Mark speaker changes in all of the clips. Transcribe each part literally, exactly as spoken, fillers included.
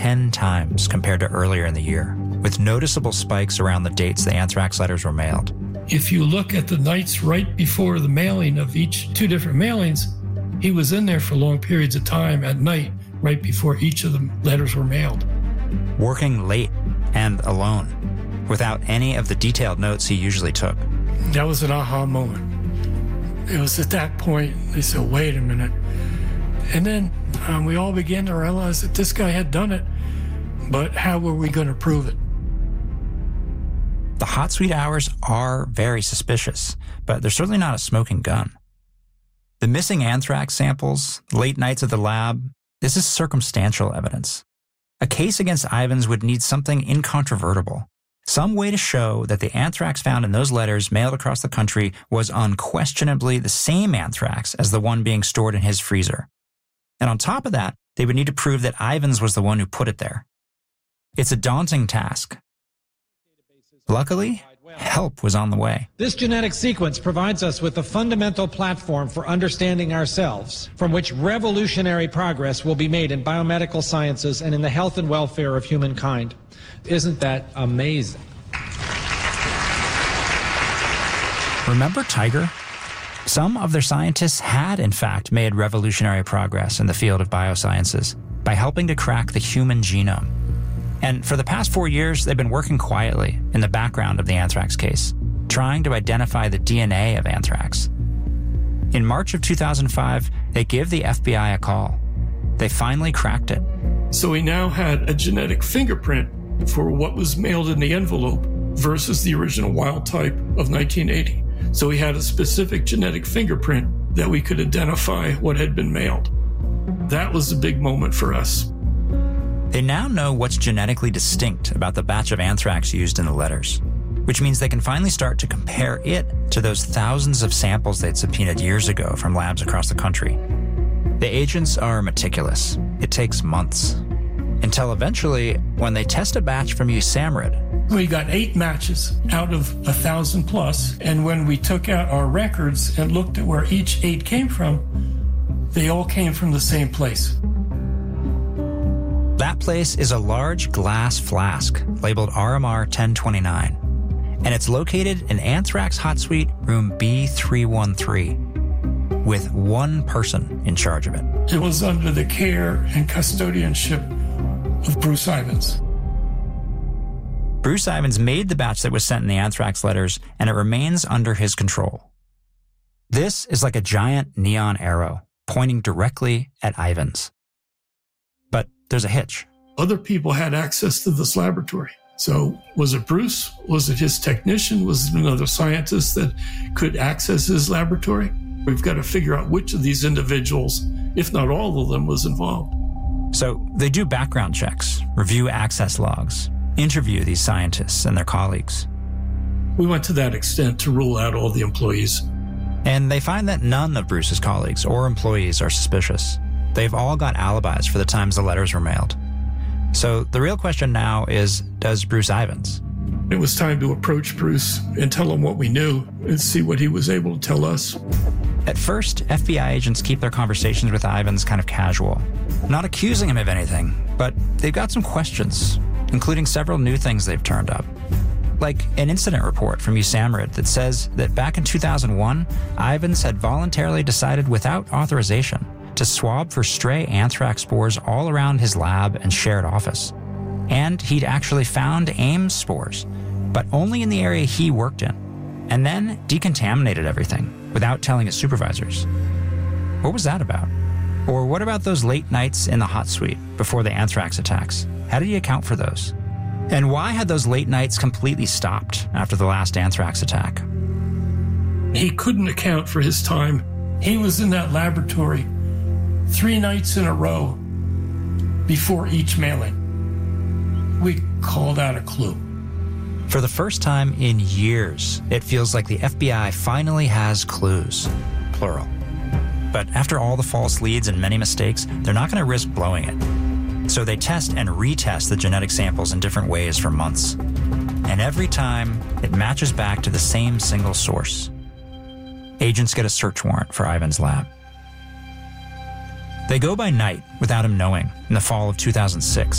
Speaker 1: ten times compared to earlier in the year, with noticeable spikes around the dates the anthrax letters were mailed.
Speaker 2: If you look at the nights right before the mailing of each two different mailings, he was in there for long periods of time at night, right before each of the letters were mailed.
Speaker 1: Working late and alone, without any of the detailed notes he usually took.
Speaker 2: That was an aha moment. It was at that point, they said, wait a minute. And then um, we all began to realize that this guy had done it, but how were we going to prove it?
Speaker 1: The hot suite hours are very suspicious, but they're certainly not a smoking gun. The missing anthrax samples, late nights at the lab, this is circumstantial evidence. A case against Ivins would need something incontrovertible, some way to show that the anthrax found in those letters mailed across the country was unquestionably the same anthrax as the one being stored in his freezer. And on top of that, they would need to prove that Ivins was the one who put it there. It's a daunting task. Luckily, help was on the way.
Speaker 3: This genetic sequence provides us with a fundamental platform for understanding ourselves, from which revolutionary progress will be made in biomedical sciences and in the health and welfare of humankind. Isn't that amazing?
Speaker 1: Remember Tiger? Some of their scientists had, in fact, made revolutionary progress in the field of biosciences by helping to crack the human genome. And for the past four years, they've been working quietly in the background of the anthrax case, trying to identify the D N A of anthrax. In March of two thousand five, they give the F B I a call. They finally cracked it.
Speaker 2: So we now had a genetic fingerprint for what was mailed in the envelope versus the original wild type of nineteen eighty. So we had a specific genetic fingerprint that we could identify what had been mailed. That was a big moment for us.
Speaker 1: They now know what's genetically distinct about the batch of anthrax used in the letters, which means they can finally start to compare it to those thousands of samples they'd subpoenaed years ago from labs across the country. The agents are meticulous. It takes months. Until eventually, when they test a batch from USAMRIID.
Speaker 2: We got eight matches out of a thousand plus, and when we took out our records and looked at where each eight came from, they all came from the same place.
Speaker 1: That place is a large glass flask labeled R M R ten twenty-nine, and it's located in Anthrax Hot Suite room B three one three, with one person in charge of it.
Speaker 2: It was under the care and custodianship of Bruce Ivins.
Speaker 1: Bruce Ivins made the batch that was sent in the anthrax letters, and it remains under his control. This is like a giant neon arrow pointing directly at Ivins. But there's a hitch.
Speaker 2: Other people had access to this laboratory. So was it Bruce? Was it his technician? Was it another scientist that could access his laboratory? We've got to figure out which of these individuals, if not all of them, was involved.
Speaker 1: So they do background checks, review access logs, interview these scientists and their colleagues.
Speaker 2: We went to that extent to rule out all the employees.
Speaker 1: And they find that none of Bruce's colleagues or employees are suspicious. They've all got alibis for the times the letters were mailed. So the real question now is, does Bruce Ivins?
Speaker 2: It was time to approach Bruce and tell him what we knew and see what he was able to tell us.
Speaker 1: At first, F B I agents keep their conversations with Ivins kind of casual, not accusing him of anything, but they've got some questions, including several new things they've turned up. Like an incident report from USAMRIID that says that back in two thousand one, Ivins had voluntarily decided without authorization to swab for stray anthrax spores all around his lab and shared office. And he'd actually found Ames spores, but only in the area he worked in, and then decontaminated everything without telling his supervisors. What was that about? Or what about those late nights in the hot suite before the anthrax attacks? How did he account for those? And why had those late nights completely stopped after the last anthrax attack?
Speaker 2: He couldn't account for his time. He was in that laboratory three nights in a row before each mailing. We called out a clue.
Speaker 1: For the first time in years, it feels like the F B I finally has clues, plural. But after all the false leads and many mistakes, they're not going to risk blowing it. So they test and retest the genetic samples in different ways for months. And every time, it matches back to the same single source. Agents get a search warrant for Ivins' lab. They go by night without him knowing in the fall of two thousand six.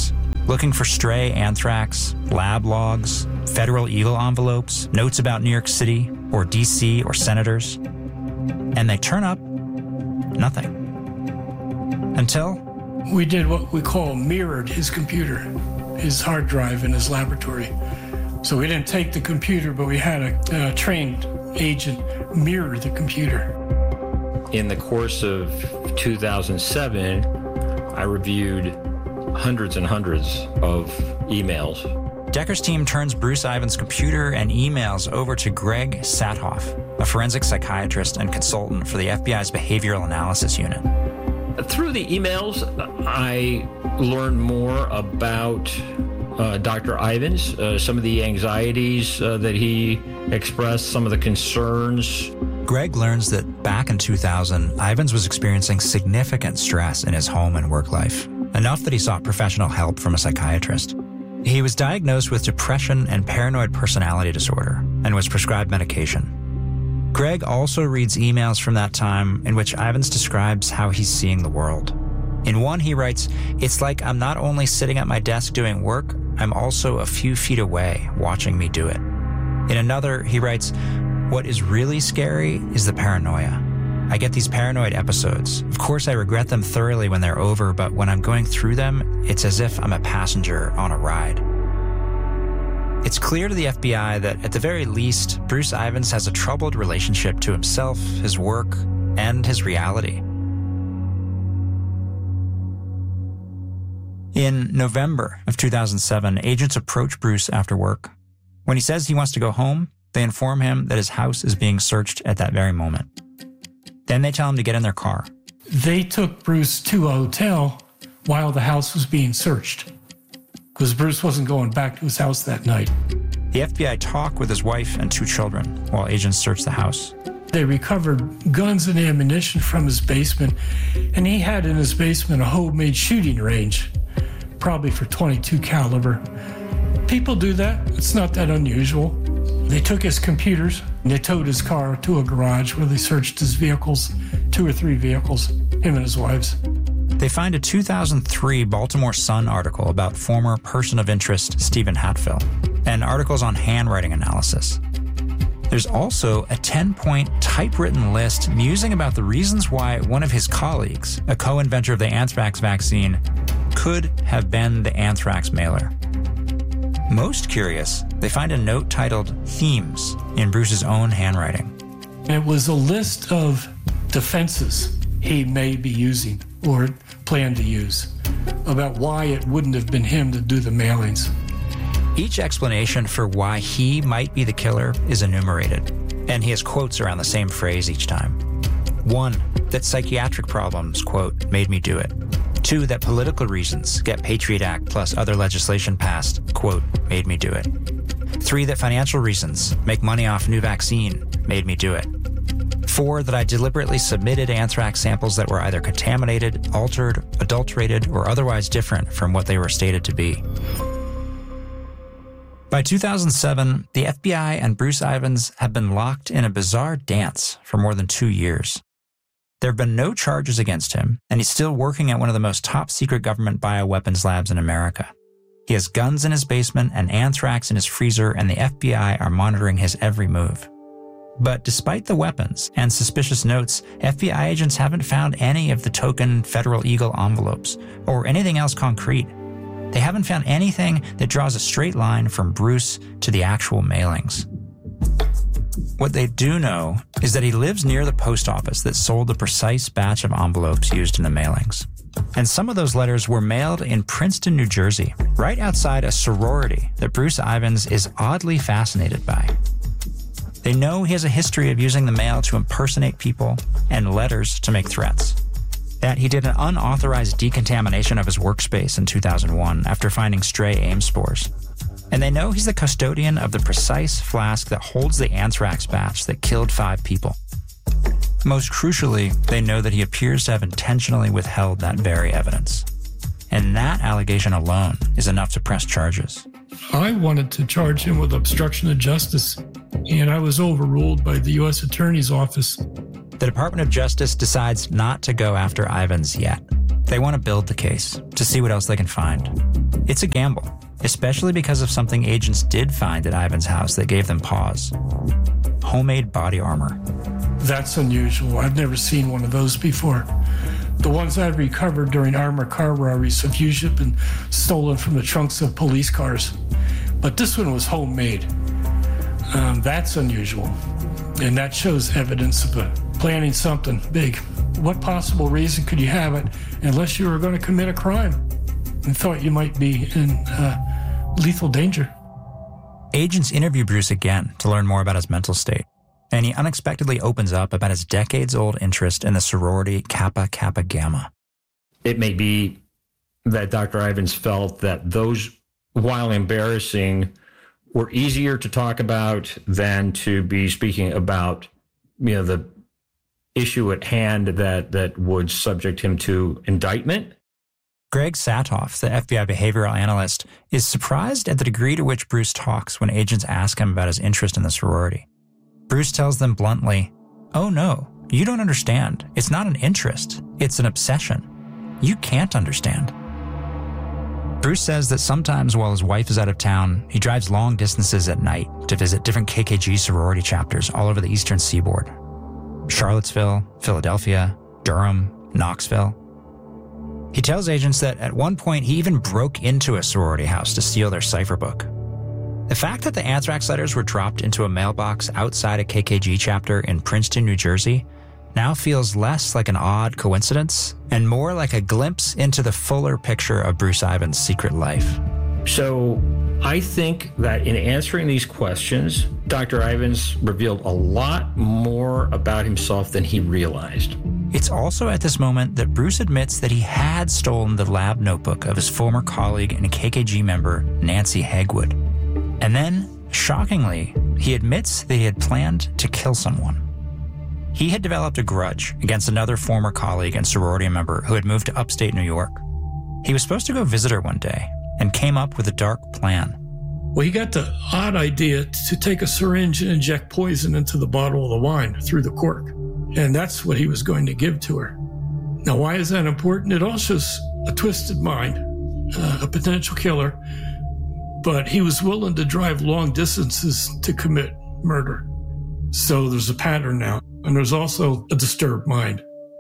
Speaker 1: looking for stray anthrax, lab logs, federal Eagle envelopes, notes about New York City or D C or senators. And they turn up nothing. Until
Speaker 2: we did what we call mirrored his computer, his hard drive in his laboratory. So we didn't take the computer, but we had a, a trained agent mirror the computer.
Speaker 4: In the course of two thousand seven, I reviewed hundreds and hundreds of emails.
Speaker 1: Decker's team turns Bruce Ivins' computer and emails over to Greg Sathoff, a forensic psychiatrist and consultant for the F B I's Behavioral Analysis Unit.
Speaker 4: Through the emails, I learned more about uh, Doctor Ivins, uh, some of the anxieties uh, that he expressed, some of the concerns.
Speaker 1: Greg learns that back in two thousand, Ivins was experiencing significant stress in his home and work life, enough that he sought professional help from a psychiatrist. He was diagnosed with depression and paranoid personality disorder and was prescribed medication. Greg also reads emails from that time in which Ivins describes how he's seeing the world. In one, he writes, "It's like I'm not only sitting at my desk doing work, I'm also a few feet away watching me do it." In another, he writes, "What is really scary is the paranoia. I get these paranoid episodes. Of course, I regret them thoroughly when they're over, but when I'm going through them, it's as if I'm a passenger on a ride." It's clear to the F B I that, at the very least, Bruce Ivins has a troubled relationship to himself, his work, and his reality. In November of two thousand seven, agents approach Bruce after work. When he says he wants to go home, they inform him that his house is being searched at that very moment. Then they tell him to get in their car.
Speaker 2: They took Bruce to a hotel while the house was being searched, because Bruce wasn't going back to his house that night.
Speaker 1: The F B I talk with his wife and two children while agents search the house.
Speaker 2: They recovered guns and ammunition from his basement, and he had in his basement a homemade shooting range, probably for twenty-two caliber. People do that. It's not that unusual. They took his computers and they towed his car to a garage where they searched his vehicles, two or three vehicles, him and his wives.
Speaker 1: They find a two thousand three Baltimore Sun article about former person of interest Stephen Hatfill, and articles on handwriting analysis. There's also a ten-point typewritten list musing about the reasons why one of his colleagues, a co-inventor of the anthrax vaccine, could have been the anthrax mailer. Most curious, they find a note titled Themes in Bruce's own handwriting.
Speaker 2: It was a list of defenses he may be using or planned to use about why it wouldn't have been him to do the mailings.
Speaker 1: Each explanation for why he might be the killer is enumerated, and he has quotes around the same phrase each time. One, that psychiatric problems, quote, made me do it. Two, that political reasons, get Patriot Act plus other legislation passed, quote, made me do it. Three, that financial reasons, make money off new vaccine, made me do it. Four, that I deliberately submitted anthrax samples that were either contaminated, altered, adulterated, or otherwise different from what they were stated to be. By two thousand seven, the F B I and Bruce Ivins have been locked in a bizarre dance for more than two years. There have been no charges against him, and he's still working at one of the most top-secret government bioweapons labs in America. He has guns in his basement and anthrax in his freezer, and the F B I are monitoring his every move. But despite the weapons and suspicious notes, F B I agents haven't found any of the token Federal Eagle envelopes or anything else concrete. They haven't found anything that draws a straight line from Bruce to the actual mailings. What they do know is that he lives near the post office that sold the precise batch of envelopes used in the mailings. And some of those letters were mailed in Princeton, New Jersey, right outside a sorority that Bruce Ivins is oddly fascinated by. They know he has a history of using the mail to impersonate people and letters to make threats. That he did an unauthorized decontamination of his workspace in two thousand one after finding stray Ames spores. And they know he's the custodian of the precise flask that holds the anthrax batch that killed five people. Most crucially, they know that he appears to have intentionally withheld that very evidence. And that allegation alone is enough to press charges.
Speaker 2: I wanted to charge him with obstruction of justice, and I was overruled by the U S Attorney's Office.
Speaker 1: The Department of Justice decides not to go after Ivins yet. They want to build the case to see what else they can find. It's a gamble, especially because of something agents did find at Ivan's house that gave them pause. Homemade body armor.
Speaker 2: That's unusual. I've never seen one of those before. The ones I've recovered during armored car robberies have usually been stolen from the trunks of police cars. But this one was homemade. Um, that's unusual. And that shows evidence of a, planning something big. What possible reason could you have it unless you were going to commit a crime and thought you might be in uh, lethal danger?
Speaker 1: Agents interview Bruce again to learn more about his mental state, and he unexpectedly opens up about his decades-old interest in the sorority Kappa Kappa Gamma.
Speaker 4: It may be that Doctor Ivins felt that those, while embarrassing, were easier to talk about than to be speaking about, you know, the issue at hand that, that would subject him to indictment.
Speaker 1: Greg Satoff, the F B I behavioral analyst, is surprised at the degree to which Bruce talks when agents ask him about his interest in the sorority. Bruce tells them bluntly, "Oh no, you don't understand. It's not an interest. It's an obsession. You can't understand." Bruce says that sometimes while his wife is out of town, he drives long distances at night to visit different K K G sorority chapters all over the eastern seaboard. Charlottesville, Philadelphia, Durham, Knoxville. He tells agents that at one point he even broke into a sorority house to steal their cipher book. The fact that the anthrax letters were dropped into a mailbox outside a K K G chapter in Princeton, New Jersey, now feels less like an odd coincidence and more like a glimpse into the fuller picture of Bruce Ivins' secret life.
Speaker 4: So I think that in answering these questions, Doctor Ivins revealed a lot more about himself than he realized.
Speaker 1: It's also at this moment that Bruce admits that he had stolen the lab notebook of his former colleague and K K G member, Nancy Hagwood. And then, shockingly, he admits that he had planned to kill someone. He had developed a grudge against another former colleague and sorority member who had moved to upstate New York. He was supposed to go visit her one day and came up with a dark plan.
Speaker 2: Well, he got the odd idea to take a syringe and inject poison into the bottle of the wine through the cork. And that's what he was going to give to her. Now, why is that important? It all shows a twisted mind, uh, a potential killer, but he was willing to drive long distances to commit murder. So there's a pattern now, and there's also a disturbed mind.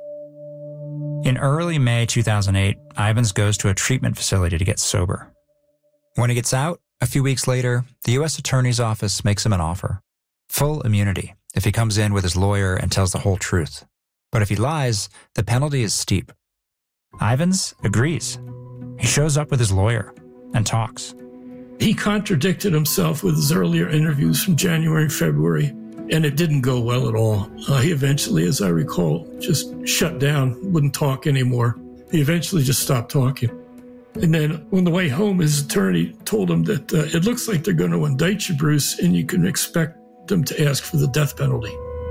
Speaker 1: In early May two thousand eight, Ivins goes to a treatment facility to get sober. When he gets out, a few weeks later, the U S Attorney's Office makes him an offer. Full immunity if he comes in with his lawyer and tells the whole truth. But if he lies, the penalty is steep. Ivins agrees. He shows up with his lawyer and talks.
Speaker 2: He contradicted himself with his earlier interviews from January and February, and it didn't go well at all. Uh, he eventually, as I recall, just shut down, wouldn't talk anymore. He eventually just stopped talking. And then on the way home, his attorney told him that uh, it looks like they're going to indict you, Bruce, and you can expect them to ask for the death penalty.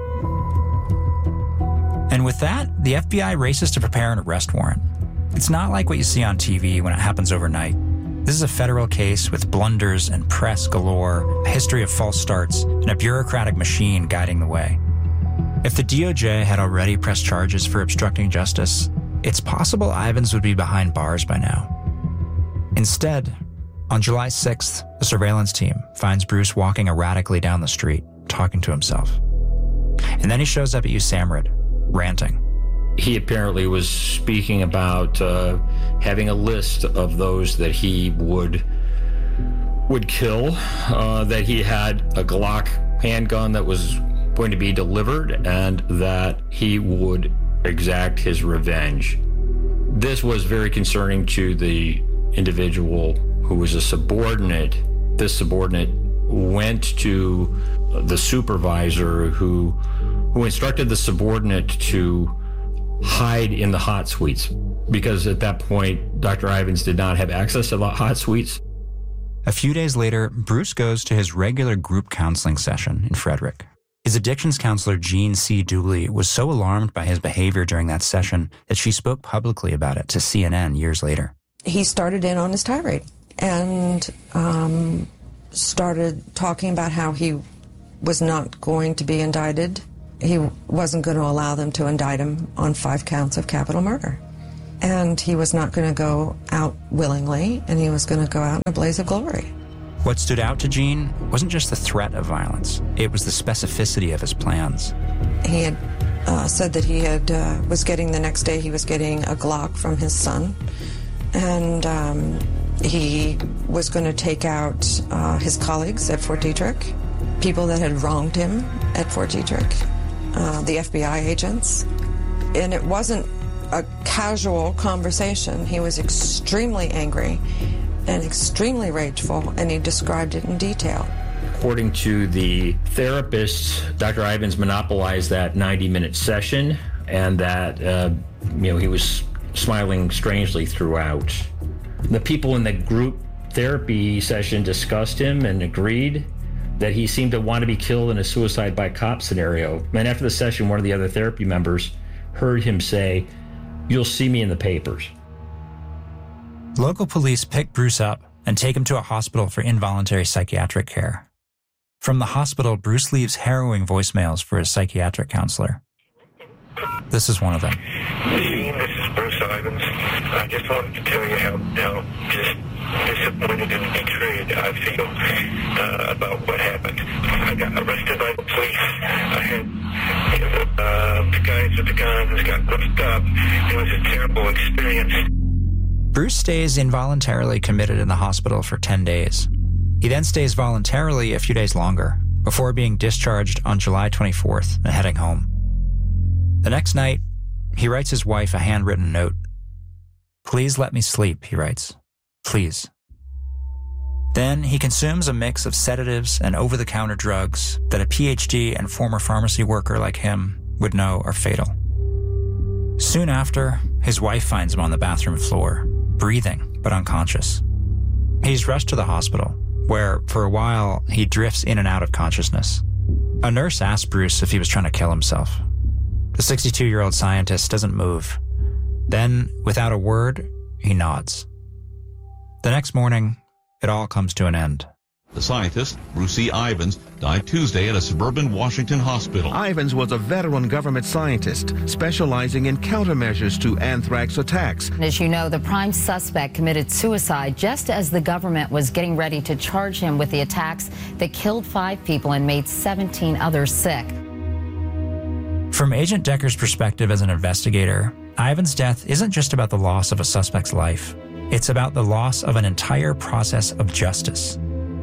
Speaker 1: And with that, the F B I races to prepare an arrest warrant. It's not like what you see on T V when it happens overnight. This is a federal case with blunders and press galore, a history of false starts, and a bureaucratic machine guiding the way. If the D O J had already pressed charges for obstructing justice, it's possible Ivins would be behind bars by now. Instead, on July sixth, the surveillance team finds Bruce walking erratically down the street, talking to himself. And then he shows up at USAMRIID, ranting.
Speaker 4: He apparently was speaking about uh, having a list of those that he would would kill, uh, that he had a Glock handgun that was going to be delivered, and that he would exact his revenge. This was very concerning to the individual who was a subordinate. This subordinate went to the supervisor who who instructed the subordinate to hide in the hot suites, because at that point, Doctor Ivins did not have access to the hot suites.
Speaker 1: A few days later, Bruce goes to his regular group counseling session in Frederick. His addictions counselor, Jean C. Dooley, was so alarmed by his behavior during that session that she spoke publicly about it to C N N years later.
Speaker 5: He started in on his tirade and um, started talking about how he was not going to be indicted. He wasn't going to allow them to indict him on five counts of capital murder. and he was not going to go out willingly, and he was going to go out in a blaze of glory.
Speaker 1: What stood out to Gene wasn't just the threat of violence, it was the specificity of his plans.
Speaker 5: He had uh, said that he had uh, was getting, the next day he was getting a Glock from his son, and um, he was going to take out uh, his colleagues at Fort Detrick, people that had wronged him at Fort Detrick, uh, the F B I agents. And it wasn't a casual conversation. He was extremely angry and extremely rageful, and he described it in detail.
Speaker 4: According to the therapist, Doctor Ivins monopolized that ninety-minute session, and that uh, you know he was smiling strangely throughout. The people in the group therapy session discussed him and agreed that he seemed to want to be killed in a suicide by cop scenario. And after the session, one of the other therapy members heard him say, "You'll see me in the papers."
Speaker 1: Local police pick Bruce up and take him to a hospital for involuntary psychiatric care. From the hospital, Bruce leaves harrowing voicemails for his psychiatric counselor. This is one of them.
Speaker 6: Gene, this is Bruce Ivins. I just wanted to tell you how, how just disappointed and betrayed I feel uh, about what happened. I got arrested by the police. I had you know, uh, the guys with the guns got roughed up. It was a terrible experience.
Speaker 1: Bruce stays involuntarily committed in the hospital for ten days. He then stays voluntarily a few days longer, before being discharged on July twenty-fourth and heading home. The next night, he writes his wife a handwritten note. "Please let me sleep," he writes. "Please." Then he consumes a mix of sedatives and over-the-counter drugs that a P H D and former pharmacy worker like him would know are fatal. Soon after, his wife finds him on the bathroom floor, breathing but unconscious. He's rushed to the hospital, where, for a while, he drifts in and out of consciousness. A nurse asks Bruce if he was trying to kill himself. The sixty-two-year-old scientist doesn't move. Then, without a word, he nods. The next morning, it all comes to an end.
Speaker 7: The scientist, Bruce E. Ivins, died Tuesday at a suburban Washington hospital.
Speaker 8: Ivins was a veteran government scientist specializing in countermeasures to anthrax attacks.
Speaker 9: As you know, the prime suspect committed suicide just as the government was getting ready to charge him with the attacks that killed five people and made seventeen others sick.
Speaker 1: From Agent Decker's perspective as an investigator, Ivins' death isn't just about the loss of a suspect's life. It's about the loss of an entire process of justice.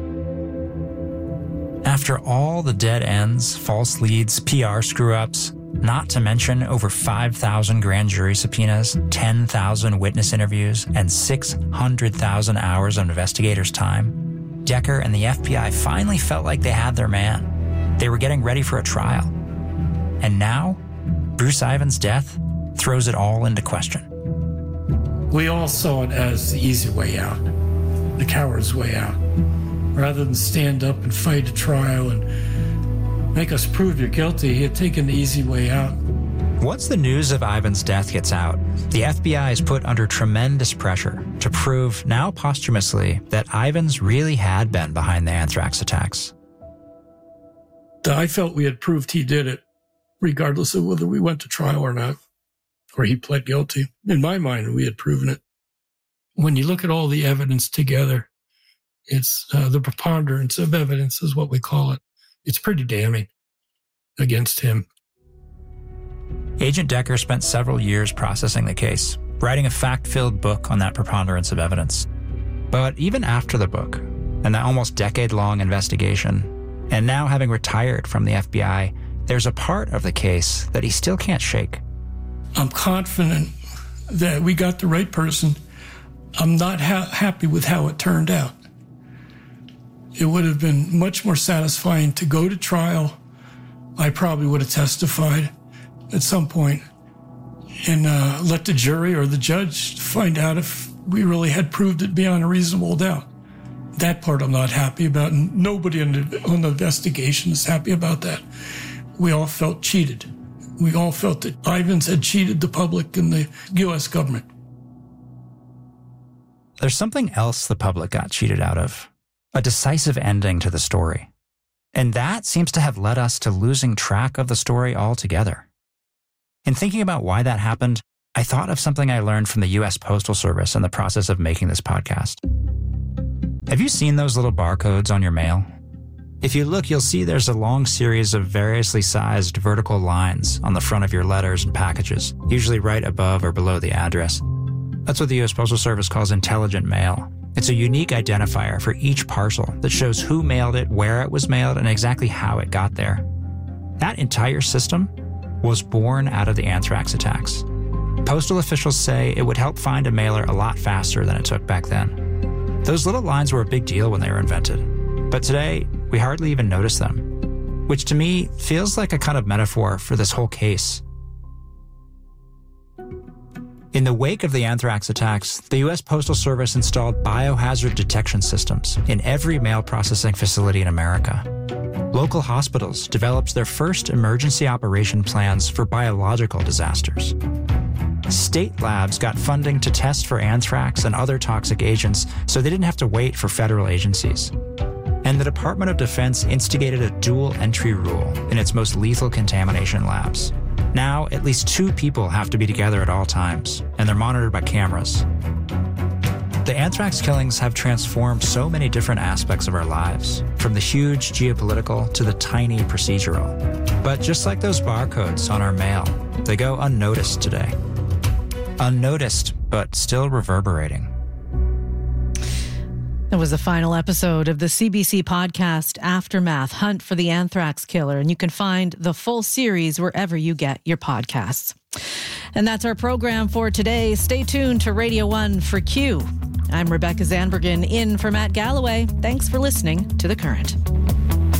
Speaker 1: After all the dead ends, false leads, P R screw-ups, not to mention over five thousand grand jury subpoenas, ten thousand witness interviews, and six hundred thousand hours of investigators' time, Decker and the F B I finally felt like they had their man. They were getting ready for a trial. And now, Bruce Ivins' death throws it all into question.
Speaker 2: We all saw it as the easy way out, the coward's way out. Rather than stand up and fight a trial and make us prove you're guilty, he had taken the easy way out.
Speaker 1: Once the news of Ivins' death gets out, the F B I is put under tremendous pressure to prove, now posthumously, that Ivins really had been behind the anthrax attacks.
Speaker 2: I felt we had proved he did it, regardless of whether we went to trial or not, or he pled guilty. In my mind, we had proven it. When you look at all the evidence together, it's uh, the preponderance of evidence is what we call it. It's pretty damning against him.
Speaker 1: Agent Decker spent several years processing the case, writing a fact-filled book on that preponderance of evidence. But even after the book, and that almost decade-long investigation, and now having retired from the F B I, there's a part of the case that he still can't shake.
Speaker 2: I'm confident that we got the right person. I'm not ha- happy with how it turned out. It would have been much more satisfying to go to trial. I probably would have testified at some point and uh, let the jury or the judge find out if we really had proved it beyond a reasonable doubt. That part I'm not happy about, and nobody on the, on the investigation is happy about that. We all felt cheated. We all felt that Ivins had cheated the public and the U S government.
Speaker 1: There's something else the public got cheated out of. A decisive ending to the story. And that seems to have led us to losing track of the story altogether. In thinking about why that happened, I thought of something I learned from the U S Postal Service in the process of making this podcast. Have you seen those little barcodes on your mail? If you look, you'll see there's a long series of variously sized vertical lines on the front of your letters and packages, usually right above or below the address. That's what the U S Postal Service calls intelligent mail. It's a unique identifier for each parcel that shows who mailed it, where it was mailed, and exactly how it got there. That entire system was born out of the anthrax attacks. Postal officials say it would help find a mailer a lot faster than it took back then. Those little lines were a big deal when they were invented, but today we hardly even notice them, which to me feels like a kind of metaphor for this whole case. In the wake of the anthrax attacks, the U S Postal Service installed biohazard detection systems in every mail processing facility in America. Local hospitals developed their first emergency operation plans for biological disasters. State labs got funding to test for anthrax and other toxic agents so they didn't have to wait for federal agencies. And the Department of Defense instigated a dual entry rule in its most lethal contamination labs. Now, at least two people have to be together at all times, and they're monitored by cameras. The anthrax killings have transformed so many different aspects of our lives, from the huge geopolitical to the tiny procedural. But just like those barcodes on our mail, they go unnoticed today. Unnoticed, but still reverberating.
Speaker 10: That was the final episode of the C B C podcast Aftermath, Hunt for the Anthrax Killer, and you can find the full series wherever you get your podcasts. And that's our program for today. Stay tuned to Radio one for Q. I'm Rebecca Zandbergen in for Matt Galloway. Thanks for listening to The Current.